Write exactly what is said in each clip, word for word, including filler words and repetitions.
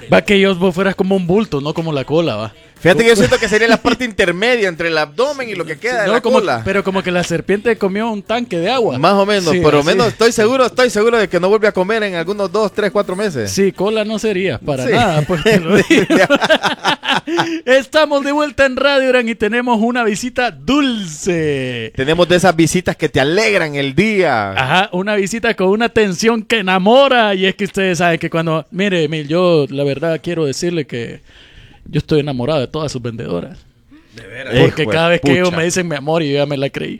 Va que yo vos fueras como un bulto, no como la cola, va. Fíjate que yo siento que sería la parte intermedia entre el abdomen y lo que queda de No, la como, cola. pero como que la serpiente comió un tanque de agua. Más o menos, Sí, pero así. menos estoy seguro, estoy seguro de que no vuelve a comer en algunos dos, tres, cuatro meses. Sí, cola no sería, para Sí. nada, pues te lo digo. Estamos de vuelta en Radio Gran y tenemos una visita dulce. Tenemos de esas visitas que te alegran el día. Ajá, una visita con una tensión que enamora. Y es que ustedes saben que cuando... Mire, Emil, yo la verdad quiero decirle que yo estoy enamorado de todas sus vendedoras. De veras. Porque Hijo de cada vez que ellos pucha. me dicen mi amor, yo ya me la creí.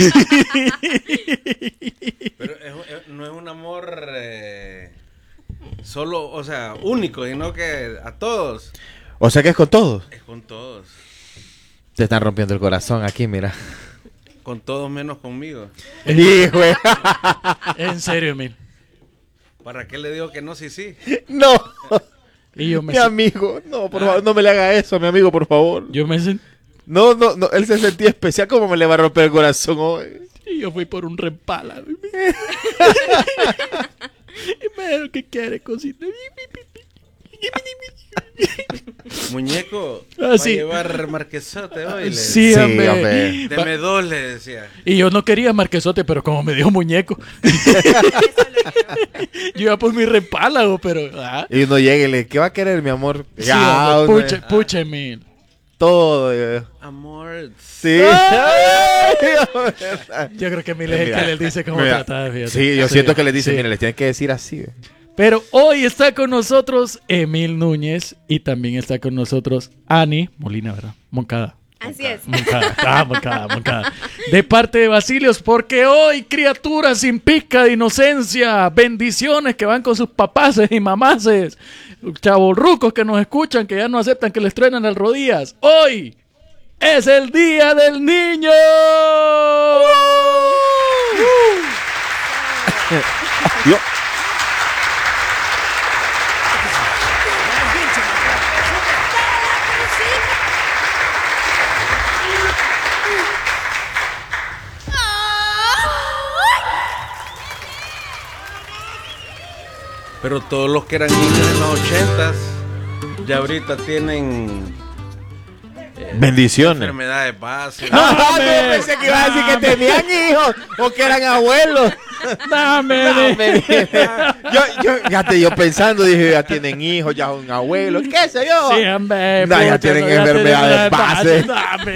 Pero es- es- no es un amor eh, solo, o sea, único, sino que a todos. O sea que es con todos. Es con todos. Te están rompiendo el corazón aquí, mira. Con todos menos conmigo. Hijo de- En serio, Emil. ¿Para qué le digo que no? Sí, sí. No. Y yo me, Mi amigo, no, por favor, no me le haga eso, mi amigo, por favor. yo me sen- No, no, no, él se sentía especial. ¿Cómo me le va a romper el corazón hoy? y yo fui por un repala. Y me dijeron que quiere cosita. Muñeco, Ah, va a sí. llevar marquesote hoy. Le Sí, Sí, hombre. hombre. Deme dos, le decía. Y yo no quería marquesote, pero como me dijo muñeco. Yo iba por mi repálago, pero... ah, Y uno llega y le, ¿qué va a querer, mi amor? sí, Ya, hombre, hombre, pucha, pucha, Emil. todo. eh. Amor. Sí. Yo creo que Emil es el Mira, que le dice cómo mira. tratar, fíjate. Sí, yo siento que le dice, sí. mire, le tienes que decir así. eh. Pero hoy está con nosotros Emil Núñez y también está con nosotros Ani Molina, ¿verdad? Moncada. Así es. Moncada, ah, Moncada, Moncada. De parte de Basilios, porque hoy, criaturas sin pizca de inocencia, bendiciones que van con sus papaces y mamaces, chavorrucos que nos escuchan, que ya no aceptan que les truenan las rodillas. Hoy es el Día del Niño. Yo- Pero todos los que eran niños en los ochentas, ya ahorita tienen Bendiciones. enfermedades básicas. Ah, no, pensé que iba a decir que tenían hijos o que eran abuelos. Dame, No, me- yo, yo, fíjate, yo pensando, dije, ya tienen hijos, ya son abuelos, qué sé yo. Sí, hombre. No, ya pucha, tienen no, ya enfermedades tienen base. Dame.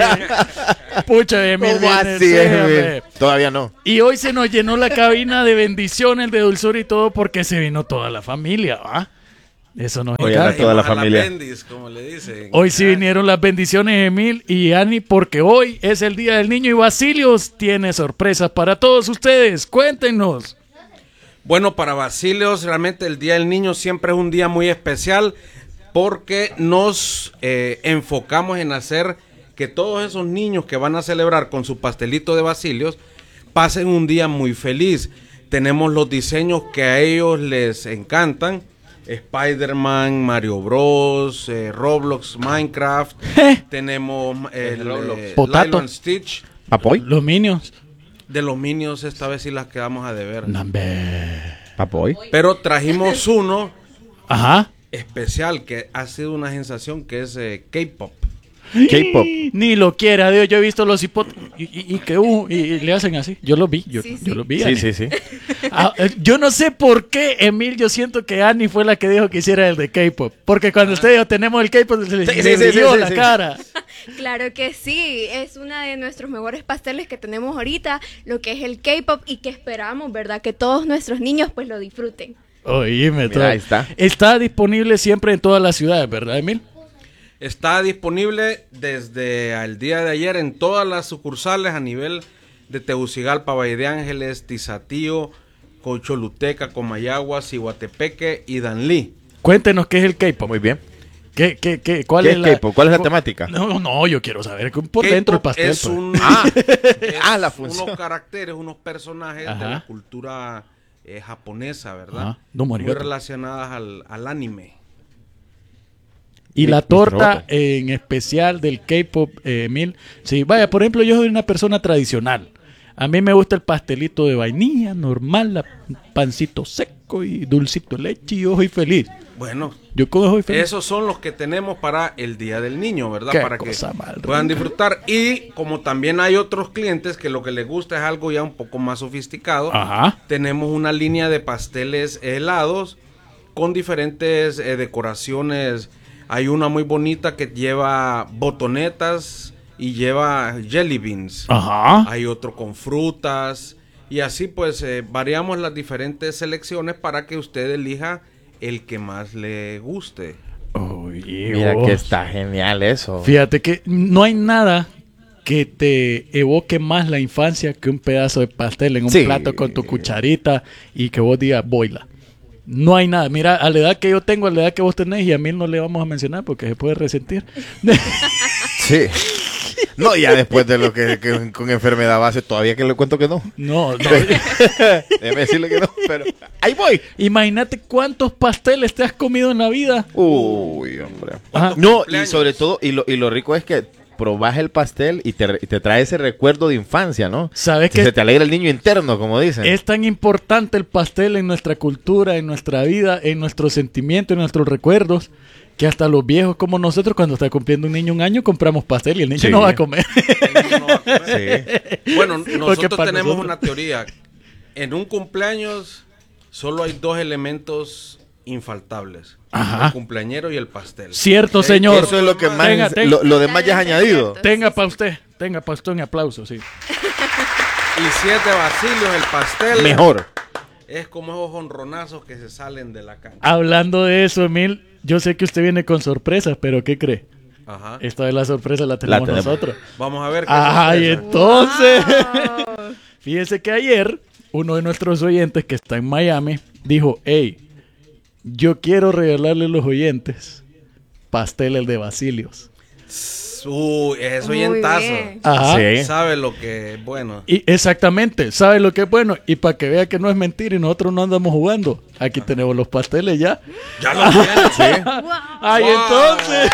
Pucha, Emil. ¿Cómo viene, así, sí, Emil? hombre. Todavía no. Y hoy se nos llenó la cabina de bendiciones, de dulzura y todo porque se vino toda la familia, ¿va? Eso nos Oye, encanta. toda la A la familia. bendis, como le dicen. Hoy sí vinieron las bendiciones, Emil y Ani, porque hoy es el Día del Niño y Basilios tiene sorpresas para todos ustedes. Cuéntenos. Bueno, para Basilios, realmente el Día del Niño siempre es un día muy especial porque nos eh, enfocamos en hacer que todos esos niños que van a celebrar con su pastelito de Basilios pasen un día muy feliz. Tenemos los diseños que a ellos les encantan. Spider-Man, Mario Bros, eh, Roblox, Minecraft. Tenemos el, Roblox. eh, Potato. Lilo and Stitch. ¿Papoy? Los Minions. De los Minions esta vez sí las quedamos a deber. Nambe. ¿Papoy? Pero trajimos uno Ajá. especial que ha sido una sensación, que es eh, K-pop. K-pop. Ni lo quiera, Dios. Yo he visto los hipot y, y, y que uh, y, y le hacen así. Yo lo vi, yo, Sí, sí. yo lo vi. Sí, Ani. sí, sí. Ah, eh, yo no sé por qué, Emil, yo siento que Ani fue la que dijo que hiciera el de K-pop. Porque cuando usted dijo tenemos el K-pop, se le, Sí, le sí, sí, brilló sí, la sí. cara. Claro que sí, es uno de nuestros mejores pasteles que tenemos ahorita, lo que es el K-pop y que esperamos, ¿verdad? Que todos nuestros niños pues lo disfruten. Oíme, Mira, todo. ahí está. Está disponible siempre en todas las ciudades, ¿verdad, Emil? Está disponible desde el día de ayer en todas las sucursales a nivel de Tegucigalpa, Valle de Ángeles, Tizatío, Cocholuteca, Comayagua, Ciguatepeque y Danlí. Cuéntenos qué es el K-pop. Muy bien. ¿Qué, qué, qué, cuál ¿Qué es es la, K-pop? ¿Cuál es la cu- temática? No, no, yo quiero saber por K-pop dentro el pastel. es pues. un, Ah. es Ah, la función. unos caracteres, unos personajes Ajá. de la cultura eh, japonesa, ¿verdad? Ajá. No, Muy Morioto. relacionadas al, al anime. Y Mi- la mi torta ropa. en especial del K-pop, eh, Emil. Sí, vaya, por ejemplo, yo soy una persona tradicional. A mí me gusta el pastelito de vainilla, normal, la- pancito seco, chaborruco y dulcito de leche y yo soy feliz. Bueno, Yo con eso soy feliz. esos son los que tenemos para el Día del Niño, ¿verdad? Qué Para que cosa más puedan rica. disfrutar. Y como también hay otros clientes que lo que les gusta es algo ya un poco más sofisticado, Ajá. tenemos una línea de pasteles helados con diferentes eh, decoraciones. Hay una muy bonita que lleva botonetas y lleva jelly beans. Ajá. Hay otro con frutas. Y así pues eh, variamos las diferentes selecciones para que usted elija el que más le guste. Oye, Mira vos. que está genial eso. Fíjate que no hay nada que te evoque más la infancia que un pedazo de pastel en un Sí. plato con tu cucharita y que vos digas boila. No hay nada. Mira, a la edad que yo tengo, a la edad que vos tenés, y a mí no le vamos a mencionar porque se puede resentir. Sí. No, ya después de lo que, que con enfermedad base, todavía que le cuento que no. No, no. Déjeme decirle que no, pero ahí voy. Imagínate cuántos pasteles te has comido en la vida. Uy, hombre. Ajá. No, y cumpleaños? sobre todo, y lo, y lo rico es que probás el pastel y te, y te trae ese recuerdo de infancia, ¿no? ¿Sabes Que qué? se te alegra el niño interno, como dicen. Es tan importante el pastel en nuestra cultura, en nuestra vida, en nuestros sentimientos, en nuestros recuerdos, que hasta los viejos como nosotros, cuando está cumpliendo un niño un año, compramos pastel y el niño Sí. no va a comer. El niño no va a comer. Sí. Bueno, Porque nosotros para tenemos nosotros- una teoría. En un cumpleaños solo hay dos elementos infaltables. Ajá. El cumpleañero y el pastel. Cierto, Eh, señor. Eso es lo que más. Tenga, tenga. Lo, lo demás ya es añadido. Tenga para usted, tenga para usted un aplauso, sí. Y si es de Basilio el pastel, Mejor. es como esos honronazos que se salen de la cancha. Hablando de eso, Emil, yo sé que usted viene con sorpresas, pero ¿qué cree? Ajá. Esta vez la sorpresa la tenemos, tenemos. nosotros. Vamos a ver qué Ay, sorpresa. entonces, Wow. fíjese que ayer uno de nuestros oyentes que está en Miami dijo, hey, yo quiero regalarle a los oyentes pasteles de Basilios. Uy, es Muy oyentazo. bien. Ajá. Sí. Sabe lo que es bueno. Y exactamente, ¿sabe lo que es bueno? Y para que vea que no es mentira y nosotros no andamos jugando, aquí tenemos los pasteles ya. Ya lo tiene. Sí. Wow. Ay, Wow. entonces.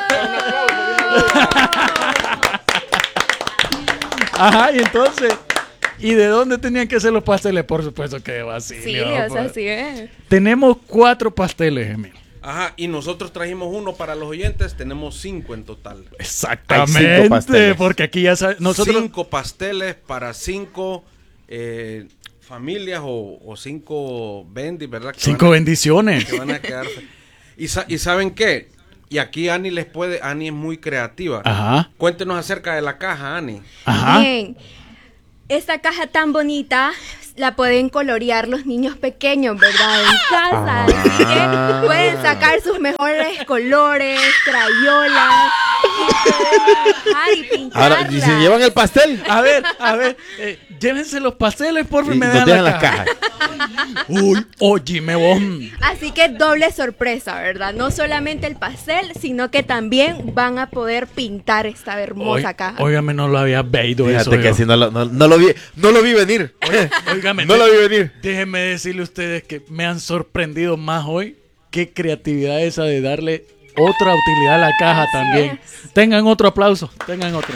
Ajá, y entonces. ¿Y de dónde tenían que ser los pasteles? Por supuesto que de Basilio. Sí, o sea, pues. así es. Tenemos cuatro pasteles, Emil. Ajá, y nosotros trajimos uno para los oyentes, tenemos cinco en total. Hay Exactamente, cinco pasteles. porque aquí ya sabe- nosotros Cinco pasteles para cinco eh, familias o, o cinco bendis, ¿verdad? Que cinco van a- bendiciones. que van a quedar. fe- ¿Y, sa- y saben qué? Y aquí Ani les puede, Ani es muy creativa. Ajá, Cuéntenos acerca de la caja, Ani. ajá. Bien. Esta caja tan bonita la pueden colorear los niños pequeños, ¿verdad? En casa. Así que pueden sacar sus mejores colores, crayolas. Y pueden dibujar y pintarlas. Ahora, ¿y si llevan el pastel? A ver, a ver, eh, llévense los pasteles, por favor, Y me nos dan dejan la las caja. cajas. Uy, óyeme vos. Así que doble sorpresa, ¿verdad? No solamente el pastel, sino que también van a poder pintar esta hermosa Oí- caja. Óigame, no lo había veído eso. Fíjate que yo. si no lo, no, no lo vi, no lo vi venir. Óigame, no lo vi venir. déjenme decirle a ustedes que me han sorprendido más hoy. Qué creatividad esa de darle otra utilidad a la caja Así también. es. Tengan otro aplauso, tengan otro.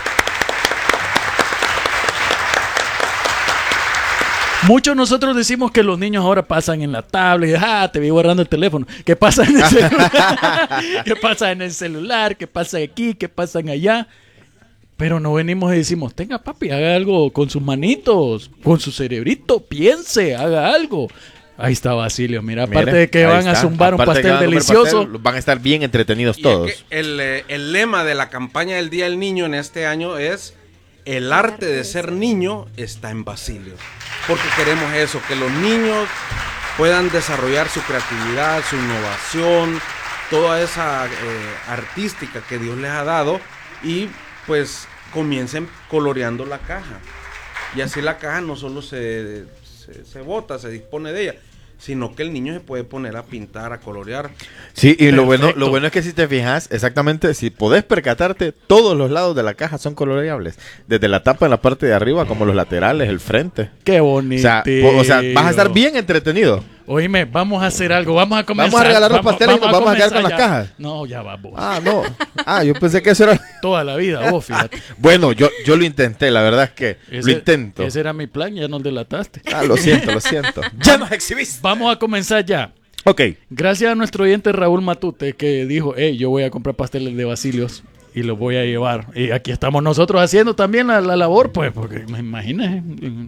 Muchos nosotros decimos que los niños ahora pasan en la tablet, y, ah, te vi borrando el teléfono. ¿Qué pasa en el celular? ¿Qué pasa en el celular? ¿Qué pasa aquí? ¿Qué pasa allá? Pero no venimos y decimos, tenga papi, haga algo con sus manitos, con su cerebrito, piense, haga algo. Ahí está Basilio, mira, aparte Mire, de que ahí van a está. zumbar un Aparte de que pastel van a comer delicioso. pastel, van a estar bien entretenidos Y es todos. que el, eh, el lema de la campaña del Día del Niño en este año es: el arte de ser niño está en Basilio. Porque queremos eso, que los niños puedan desarrollar su creatividad, su innovación, toda esa eh, artística que Dios les ha dado, y pues comiencen coloreando la caja. Y así la caja no solo se, se, se bota, se dispone de ella, sino que el niño se puede poner a pintar, a colorear. Sí, y lo bueno, Perfecto. lo bueno es que si te fijas, exactamente, si podés percatarte, todos los lados de la caja son coloreables. Desde la tapa en la parte de arriba, como los laterales, el frente. Qué O bonito. sea, po- o sea, vas a estar bien entretenido. Oíme, vamos a hacer algo, vamos a comenzar. Vamos a regalar los vamos- pasteles y nos vamos a quedar con comenzar las ya. cajas. No, ya va vos. Ah, no. Ah, yo pensé que eso era... Toda la vida, vos, fíjate. Bueno, yo, yo lo intenté, la verdad es que Ese- lo intento. Ese era mi plan, ya nos delataste. Ah, lo siento, lo siento. Ya nos exhibiste. Vamos a comenzar ya. Ok. Gracias a nuestro oyente Raúl Matute que dijo, hey, yo voy a comprar pasteles de Basilios y los voy a llevar. Y aquí estamos nosotros haciendo también la, la labor, pues, porque me imaginas.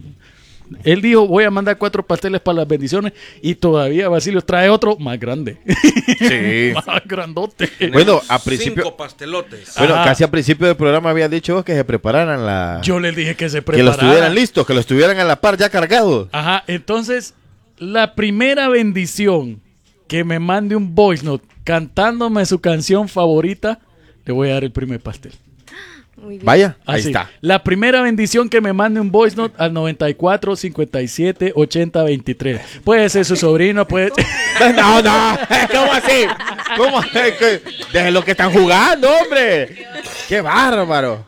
Él dijo, voy a mandar cuatro pasteles para las bendiciones y todavía Basilios trae otro más grande. Sí. Más grandote. Bueno, a principio... Cinco pastelotes. Bueno, Ajá. casi al principio del programa había dicho vos que se prepararan la... Yo les dije que se que los prepararan. tuvieran listos, que los tuvieran a la par ya cargados. Ajá, entonces, la primera bendición que me mande un voice note cantándome su canción favorita, le voy a dar el primer pastel. Muy bien. Vaya, ahí Así, está. la primera bendición que me mande un voice note al noventa y cuatro, cincuenta y siete, ochenta, veintitrés. Puede ser su sobrino, puede No, no, ¿cómo así? ¿Cómo así? Dejen lo que están jugando, hombre. ¡Qué bárbaro!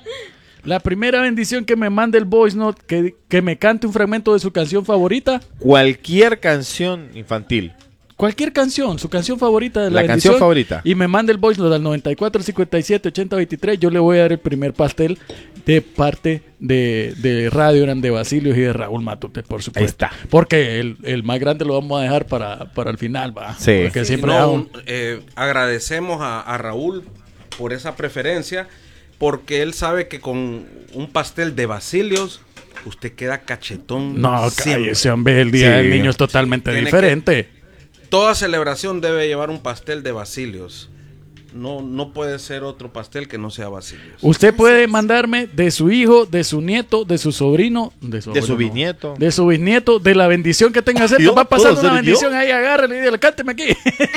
La primera bendición que me mande el voice note, que, que me cante un fragmento de su canción favorita. Cualquier canción infantil. Cualquier canción, su canción favorita de la, La bendición, canción favorita. Y me manda el voice note al noventa y cuatro, cincuenta y siete, ochenta, veintitrés. Yo le voy a dar el primer pastel de parte de, de Radio Grande Basilios y de Raúl Matute, por supuesto. Ahí está. Porque el, el más grande lo vamos a dejar para, para el final, va. Sí. Porque Sí, siempre no, hago- un- eh, agradecemos a, a Raúl por esa preferencia, porque él sabe que con un pastel de Basilios usted queda cachetón. No, siempre. cállese, hombre, el día Sí. del niño es totalmente Tiene diferente. Toda celebración debe llevar un pastel de Basilios. No, no puede ser otro pastel que no sea Basilios. Usted puede mandarme de su hijo, de su nieto, de su sobrino, de su, De su abuelo, no, bisnieto. de su bisnieto, de la bendición que tenga cerca. ¿Yo? Va pasando ¿Puedo una ser bendición yo? ahí, agárrele y dile, cánteme aquí.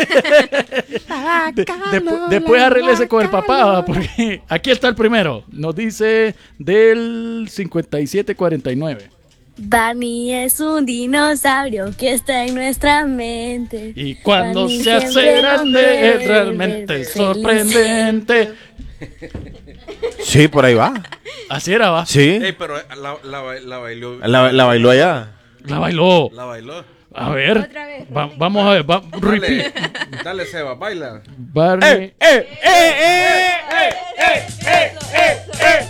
De- depu- después arreglese con el papá, va, porque aquí está el primero. Nos dice del cincuenta y siete cuarenta y nueve. Barney es un dinosaurio que está en nuestra mente. Y cuando Barney se hace siempre grande nos es realmente vuelve sorprendente. Sí, por ahí va. Así era, va. Sí. Ey, pero la, la, ba- la bailó. La, la bailó allá. La bailó. La bailó. A ver. Otra vez. Va- vamos a ver. Va, Dale, repeat. dale, Seba, baila. Barney. ¡Eh, eh, eh, eh, eh, eh, eh, eh!